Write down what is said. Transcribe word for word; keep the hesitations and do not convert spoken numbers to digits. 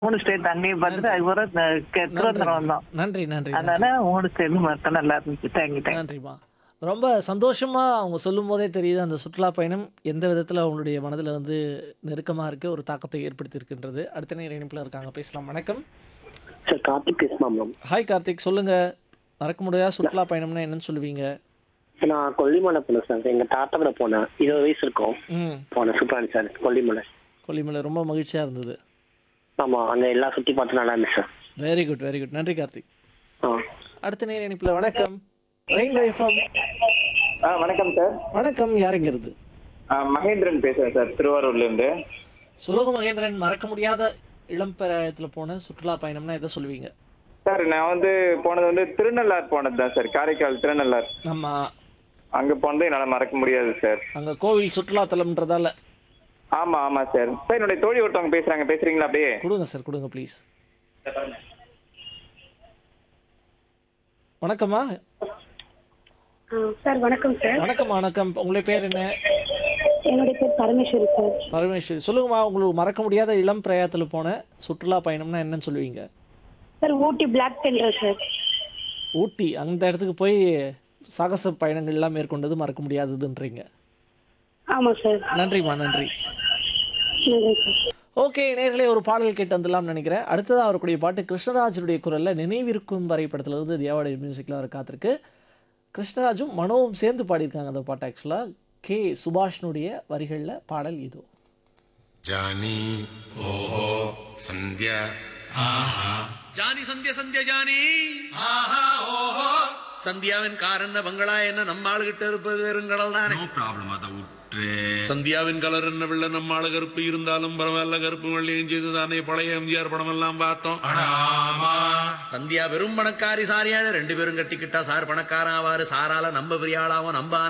மூணு ஸ்டேட் அங்கேயும் பார்த்துட்டு நன்றி. அதுக்கப்புறம் இந்த கே- நன்றி திருவனந்தபுரம் வந்தோம். நன்றி நன்றி அதனால நன்றி மூணு ஸ்டேட்டும் பார்த்தா நல்லா இருந்துச்சு. Thank you thank you. நன்றிம்மா. ரொம்ப சந்தோஷமா அவங்க சொல்லும்போதே தெரியுது, அந்த சுற்றுலா பயணம் எந்த விதத்துல அவங்களுடைய மனதுல வந்து நெருக்கமா இருக்கு, ஒரு தாக்கத்தை ஏற்படுத்தி இருக்கின்றது. அடுத்த நேர இணைப்புல இருக்காங்க, பேசலாம். வணக்கம். சார் கார்த்திக் பேசுமா மேம்? ஹாய் கார்த்திக், சொல்லுங்க. மறக்க முடியாத சுற்றுலா பயணம்னா என்னன்னு சொல்லுவீங்க? நான் கொல்லிமலை போனேன் சார். எங்க தாத்தா கூட போனேன். இருபது வயசு இருக்கும். ம். போனேன். சூப்பரா இருந்துச்சு சார் கொல்லிமலை. கொல்லிமலை ரொம்ப மகிழ்ச்சியா இருந்தது. ஆமா, அங்க எல்லாம் சுத்தி பார்த்து நல்லா இருந்துச்சு sir. Very good very good. நன்றி கார்த்திக். ஆ அடுத்த நேர இணைப்புல வணக்கம். Rainbow FM. ஆ வணக்கம் சார். வணக்கம், யாருங்கிறது? ஆ, மகேந்திரன் பேசுறேன் சார், திருவாரூர்ல இருந்து. சுலோக மகேந்திரன், மறக்க முடியாத இளம் பிராயத்துல போன சுற்றுலா பயணம்னா எதை சொல்லுவீங்க? சார் நான் வந்து போனது வந்து திருநள்ளார் போனது தான் சார், காரைக்கால் திருநள்ளார். ஆமா, அங்க போனது என்னால மறக்க முடியாது சார். அங்க கோவில் சுற்றுலா தலம்ன்றதால. ஆமா ஆமா சார். சார் என்னுடைய தோழி ஒருத்தவங்க பேசுறாங்க, பேசுறீங்களா அப்படியே? கொடுங்க சார், கொடுங்க ப்ளீஸ். வணக்கம்மா. ஆ, சார் வணக்கம் சார். வணக்கம் வணக்கம். உங்களுடைய பேர் என்ன? என்னுடைய பேர் பரமேஸ்வரி சார். பரமேஸ்வரி. சொல்லுங்கம்மா, உங்களுக்கு மறக்க முடியாத இளம் பிரயாத்துல போன சுற்றுலா பயணம்னா என்னன்னு சொல்லுவீங்க? சார் ஊட்டி பிளாக் தெண்டர் சார். ஊட்டி, அந்த இடத்துக்கு போய் சாகச பயணங்கள் எல்லாம் மேற்கொண்டது மறக்க முடியாததுன்றீங்க. ஆமாம் சார். நன்றிம்மா, நன்றி. நன்றி சார். ஓகே நேர்களே, ஒரு பாடல் கேட்டு வந்துடலாம்னு நினைக்கிறேன். அடுத்ததாக வரக்கூடிய பாட்டு கிருஷ்ணராஜனுடைய குரலில் நினைவிருக்கும் வரைபடத்துல இருந்து தியாவாடைய மியூசிக்கில் வர காத்திருக்கு. கிருஷ்ணராஜும் மனோவும் சேர்ந்து பாடியிருக்காங்க அந்த பாட்டு. ஆக்சுவலாக கே சுபாஷனுடைய வரிகளில் பாடல் இதோ. जानी ओहो संध्या आहा ಜಾನಿ ಸಂಧ್ಯಾ ಸಂಧ್ಯಾ ಜಾನಿ आहा ओहो சந்தியாவின் கார் என்ன பங்களா என்ன நம்ம ஆளுகிட்ட இருப்பது வெறுங்கடல் தானே. नो प्रॉब्लम அத உற்று சந்தியாவின் கலர் என்ன வெள்ள நம்ம ஆளு கருப்பு இருந்தாலும் பரவாயில்ல, கருப்பு வெள்ளையும் செய்து தானே பழைய எம்ஜிஆர் படம் எல்லாம் பார்த்தோம். அடாமா சந்தியா வெறும் பணக்காரி சாரியான ரெண்டு பேரும் கட்டிக்கிட்டா சார் பணக்காரன் ஆவாரு, சாரால நம்ம பெரிய ஆளாவும் நம்ம